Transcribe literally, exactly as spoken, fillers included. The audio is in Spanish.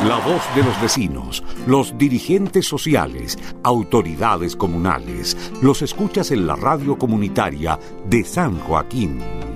La voz de los vecinos, los dirigentes sociales, autoridades comunales, los escuchas en la radio comunitaria de San Joaquín.